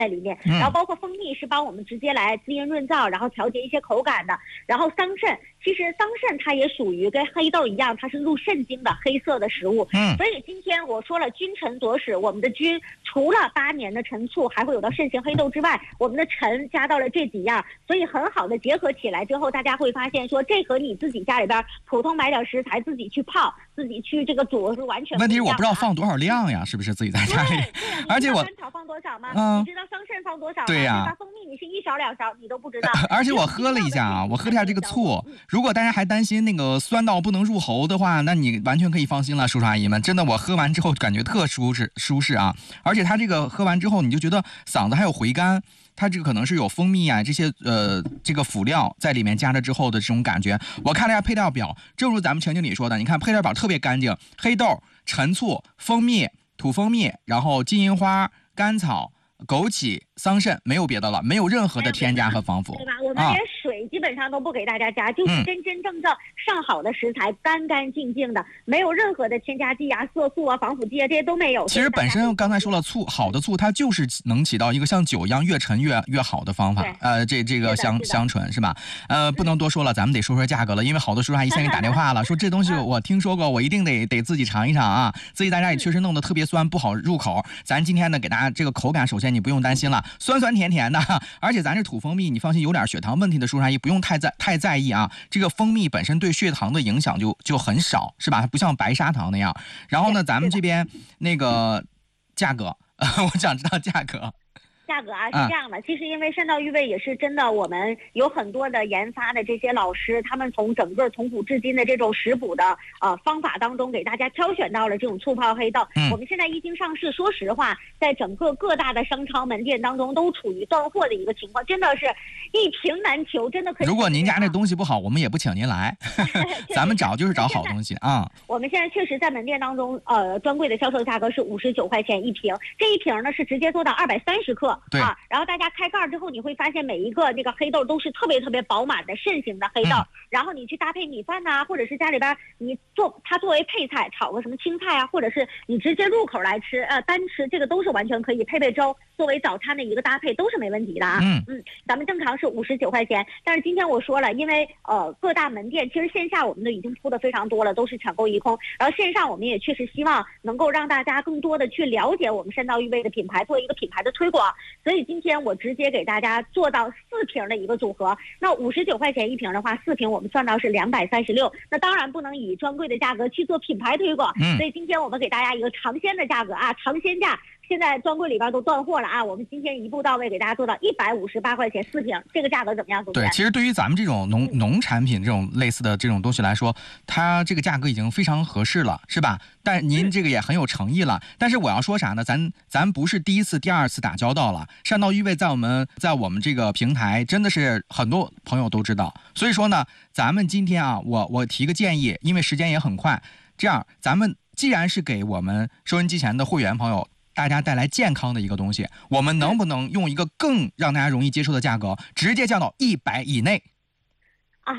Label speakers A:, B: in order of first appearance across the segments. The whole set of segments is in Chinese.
A: 在里面，然后包括蜂蜜是帮我们直接来滋阴润燥，然后调节一些口感的。然后桑葚，其实桑葚它也属于跟黑豆一样，它是入肾经的黑色的食物。所以今天我说了，君臣佐使，我们的君除了8年的陈醋，还会有到肾形黑豆之外，我们的陈加到了这几样，所以很好的结合起来之后，大家会发现说，这和你自己家里边普通买点食材自己去泡，自己去这个煮是完全不一样的。
B: 问题是我不知道放多少量呀，是不是自己在家里？而且我
A: 甘草放多少吗？你知道桑葚放多少吗？
B: 对呀，
A: 蜂蜜你是1勺2勺，你都不知道。
B: 而且我喝了一下啊，我喝了一下这个醋，如果大家还担心那个酸到不能入喉的话，那你完全可以放心了，叔叔阿姨们，真的我喝完之后感觉特舒适啊！而且它这个喝完之后，你就觉得嗓子还有回甘。它这个可能是有蜂蜜啊这些这个辅料在里面加了之后的这种感觉。我看了一下配料表，正如咱们陈经理说的，你看配料表特别干净，黑豆、陈醋、蜂蜜、土蜂蜜，然后金银花、甘草、枸杞、桑葚，没有别的了，没有任何的添加和防腐，
A: 对吧？我们连水基本上都不给大家加，就是真正上好的食材，干干净净的，没有任何的添加剂啊、色素啊、防腐剂啊，这些都没有。
B: 其实本身刚才说了，好的醋它就是能起到一个像酒一样越陈越好的方法。这个香醇是吧？不能多说了，咱们得说价格了，因为好多叔叔阿姨先给打电话了，说这东西我听说过，我一定得自己尝一尝啊。自己在家也确实弄得特别酸，不好入口。咱今天呢，给大家这个口感，首先你不用担心了，酸酸甜甜的，而且咱这土蜂蜜，你放心，有点血糖问题的叔叔阿姨不用太在意啊。这个蜂蜜本身对血糖的影响就很少，是吧？它不像白砂糖那样。然后呢，咱们这边那个价格，我想知道价格。
A: 价格啊是这样的，其实因为善道育味也是真的，我们有很多的研发的这些老师，他们从整个从古至今的这种食补的方法当中，给大家挑选到了这种醋泡黑豆。我们现在一经上市，说实话，在整个各大的商超门店当中都处于断货的一个情况，真的是一瓶难求，真的可以。
B: 如果您家那东西不好，我们也不请您来，咱们找好东西啊。
A: 我们现在确实在门店当中，专柜的销售价格是59块钱一瓶，这一瓶呢是直接做到230克。
B: 对
A: 啊，然后大家开盖之后，你会发现每一个那个黑豆都是特别饱满的肾形的黑豆，然后你去搭配米饭呐，或者是家里边你它作为配菜，炒个什么青菜啊，或者是你直接入口来吃，单吃这个都是完全可以配粥，作为早餐的一个搭配都是没问题的啊。咱们正常是59块钱，但是今天我说了，因为各大门店其实线下我们都已经铺的非常多了，都是抢购一空，然后线上我们也确实希望能够让大家更多的去了解我们善道育味的品牌，做一个品牌的推广。所以今天我直接给大家做到4瓶的一个组合，那59块钱一瓶的话，4瓶我们算到是236，那当然不能以专柜的价格去做品牌推广，所以今天我们给大家一个尝鲜的价格啊，尝鲜价。现在专柜里边都断货了啊！我们今天一步到位给大家做到158块钱4瓶，这个价格怎么样？
B: 对，其实对于咱们这种农产品这种类似的这种东西来说，它这个价格已经非常合适了，是吧？但您这个也很有诚意了。但是我要说啥呢？咱不是第一次、第二次打交道了。善道育味在我们这个平台真的是很多朋友都知道。所以说呢，咱们今天啊，我提个建议，因为时间也很快，这样咱们既然是给我们收音机前的会员朋友大家带来健康的一个东西，我们能不能用一个更让大家容易接受的价格，直接降到100以内？
A: 啊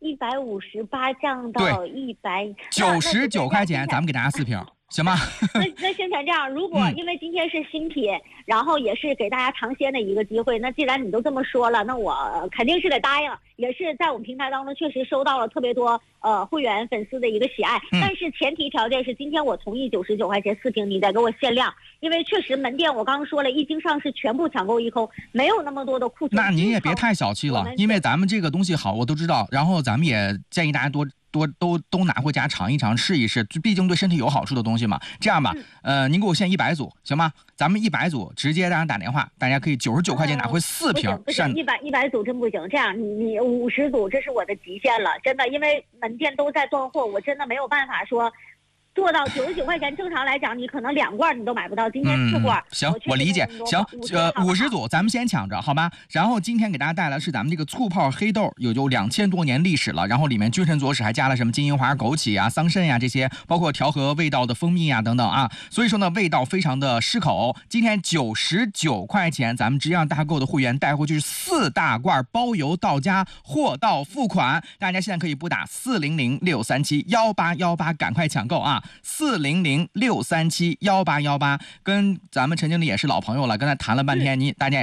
A: ，158降到
B: 199块钱，咱们给大家4瓶。行吗？
A: 那现在这样，如果因为今天是新品，然后也是给大家尝鲜的一个机会，那既然你都这么说了，那我肯定是得答应。也是在我们平台当中确实收到了特别多会员粉丝的一个喜爱，但是前提条件是今天我同意99块钱4瓶，你得给我限量，因为确实门店我刚刚说了，一经上市全部抢购一空，没有那么多的库存。
B: 那您也别太小气了，因为咱们这个东西好我都知道，然后咱们也建议大家都拿回家尝一尝试一试，毕竟对身体有好处的东西嘛。这样吧，您给我限100组行吗？咱们100组直接让人打电话，大家可以99块钱拿回4瓶。
A: 不行，100组真不行。这样你50组这是我的极限了，真的，因为门店都在断货，我真的没有办法说做到99块钱。正常来讲，你可能2罐你都买不到，今天4罐。
B: 行，我理解。行，50组咱们先抢着，好吧？然后今天给大家带来是咱们这个醋泡黑豆，有2000多年历史了。然后里面君臣佐使还加了什么金银花、枸杞啊、桑葚呀这些，包括调和味道的蜂蜜啊等等啊。所以说呢，味道非常的适口。今天99块钱，咱们直接让大购的会员带回去4大罐，包邮到家，货到付款。大家现在可以拨打400-637-1818，赶快抢购啊！400-637-1818，跟咱们陈经理也是老朋友了，跟他谈了半天，大家也